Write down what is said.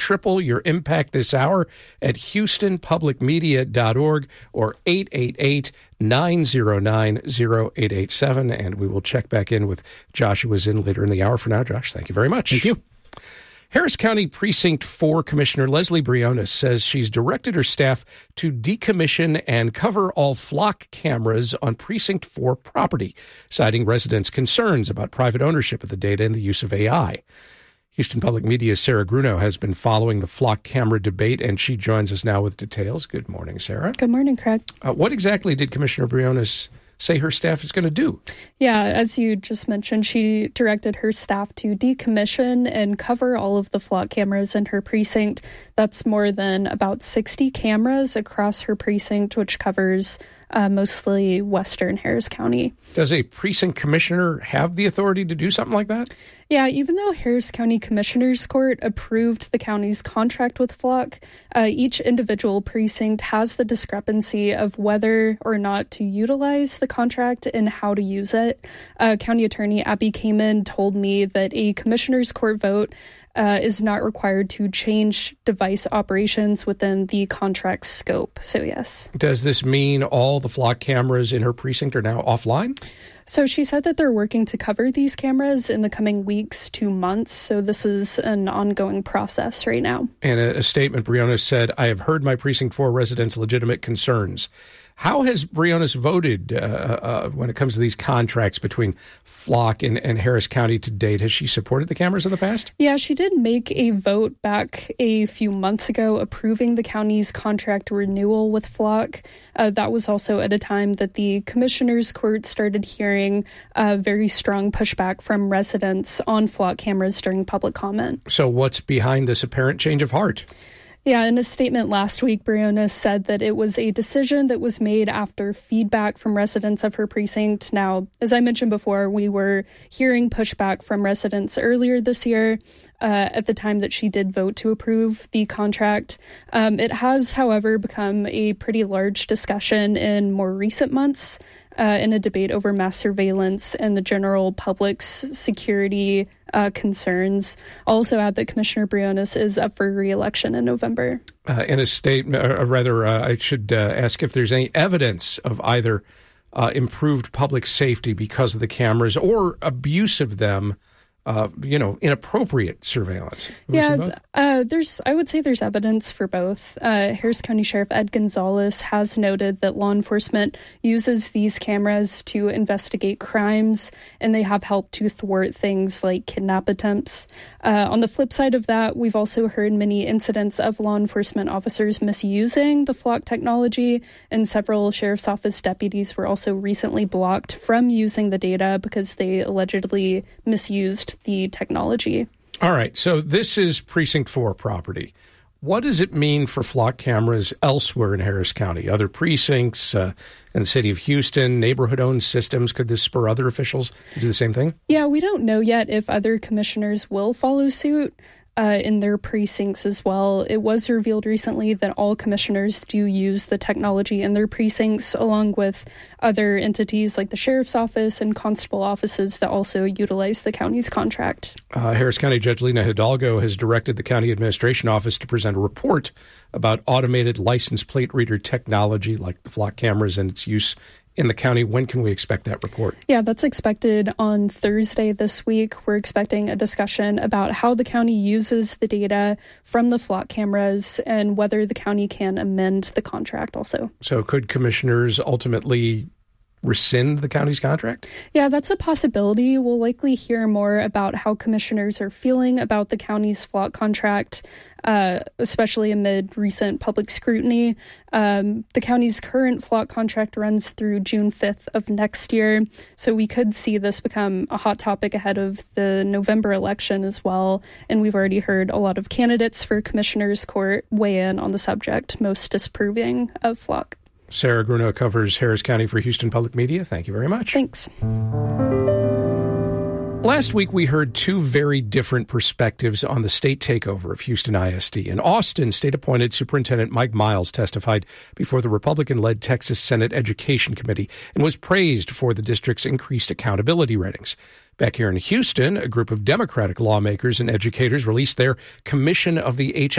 triple your impact this hour at houstonpublicmedia.org or 888-909-0887. And we will check back in with Joshua Zinn later in the hour. For now, Josh, thank you very much. Thank you. Harris County Precinct 4 Commissioner Leslie Briones says she's directed her staff to decommission and cover all flock cameras on Precinct 4 property, citing residents' concerns about private ownership of the data and the use of AI. Houston Public Media's Sarah Grunow has been following the flock camera debate, and she joins us now with details. Good morning, Sarah. Good morning, Craig. What exactly did Commissioner Briones say her staff is going to do? Yeah, as you just mentioned, she directed her staff to decommission and cover all of the flock cameras in her precinct. That's more than about 60 cameras across her precinct, which covers mostly western Harris County. Does a precinct commissioner have the authority to do something like that? Yeah, even though Harris County Commissioners Court approved the county's contract with Flock, each individual precinct has the discrepancy of whether or not to utilize the contract and how to use it. County Attorney Abby Kamen told me that a Commissioners Court vote is not required to change device operations within the contract scope. So, yes. Does this mean all the flock cameras in her precinct are now offline? So she said that they're working to cover these cameras in the coming weeks to months. So this is an ongoing process right now. In a statement, Briones said, "I have heard my Precinct 4 residents' legitimate concerns." How has Briones voted when it comes to these contracts between Flock and Harris County to date? Has she supported the cameras in the past? Yeah, she did make a vote back a few months ago approving the county's contract renewal with Flock. That was also at a time that the Commissioners Court started hearing very strong pushback from residents on Flock cameras during public comment. So what's behind this apparent change of heart? Yeah, in a statement last week, Briones said that it was a decision that was made after feedback from residents of her precinct. Now, as I mentioned before, we were hearing pushback from residents earlier this year at the time that she did vote to approve the contract. It has, however, become a pretty large discussion in more recent months in a debate over mass surveillance and the general public's security concerns. I'll also add that Commissioner Briones is up for re-election in November. In a statement, I should ask if there's any evidence of either improved public safety because of the cameras or abuse of them, inappropriate surveillance. Yeah, I would say there's evidence for both. Harris County Sheriff Ed Gonzalez has noted that law enforcement uses these cameras to investigate crimes, and they have helped to thwart things like kidnap attempts. On the flip side of that, we've also heard many incidents of law enforcement officers misusing the Flock technology, and several sheriff's office deputies were also recently blocked from using the data because they allegedly misused the technology. All right, so this is Precinct 4 property. What does it mean for Flock cameras elsewhere in Harris County? Other precincts in the city of Houston, neighborhood-owned systems? Could this spur other officials to do the same thing? Yeah, we don't know yet if other commissioners will follow suit in their precincts as well. It was revealed recently that all commissioners do use the technology in their precincts, along with other entities like the sheriff's office and constable offices that also utilize the county's contract. Harris County Judge Lena Hidalgo has directed the county administration office to present a report about automated license plate reader technology like the Flock cameras and its use in the county. When can we expect that report? Yeah, that's expected on Thursday this week. We're expecting a discussion about how the county uses the data from the Flock cameras and whether the county can amend the contract also. So could commissioners ultimately rescind the county's contract? Yeah, that's a possibility. We'll likely hear more about how commissioners are feeling about the county's Flock contract, especially amid recent public scrutiny. The county's current Flock contract runs through June 5th of next year, so we could see this become a hot topic ahead of the November election as well. And we've already heard a lot of candidates for Commissioners Court weigh in on the subject, most disapproving of Flock. Sarah Grunow covers Harris County for Houston Public Media. Thank you very much. Thanks. Last week, we heard two very different perspectives on the state takeover of Houston ISD. In Austin, state-appointed Superintendent Mike Miles testified before the Republican-led Texas Senate Education Committee and was praised for the district's increased accountability ratings. Back here in Houston, a group of Democratic lawmakers and educators released their Commission of the